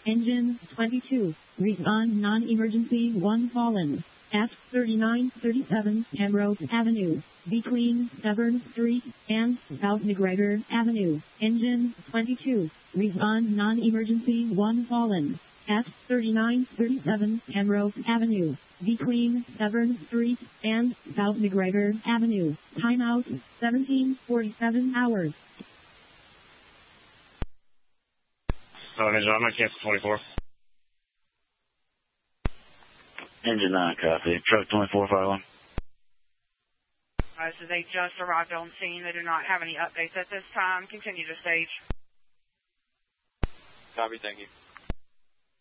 Engine 22. Respond non-emergency 1 fallen. At 3937 Emerald Avenue, between Severn Street and South McGregor Avenue. Engine 22. Respond non-emergency 1 fallen. At 3937 Emerald Avenue, between Severn Street and South McGregor Avenue. Timeout 17:47 hours. Engine, I'm going to cancel 24. Engine 9, copy. Truck 2451. This is they just arrived on scene. They do not have any updates at this time. Continue to stage. Copy, thank you.